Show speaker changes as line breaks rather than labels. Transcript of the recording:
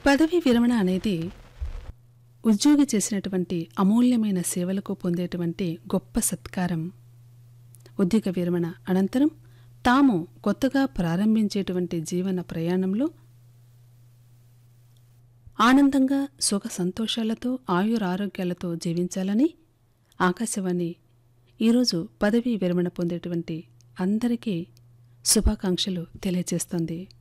పదవీ విరమణ అనేది ఉద్యోగి చేసినటువంటి అమూల్యమైన సేవలకు పొందేటువంటి గొప్ప సత్కారం. ఉద్యోగ విరమణ అనంతరం తాము కొత్తగా ప్రారంభించేటువంటి జీవన ప్రయాణంలో ఆనందంగా సుఖ సంతోషాలతో ఆయురారోగ్యాలతో జీవించాలని ఆకాశవాణి ఈరోజు పదవీ విరమణ పొందేటువంటి అందరికీ శుభాకాంక్షలు తెలియజేస్తుంది.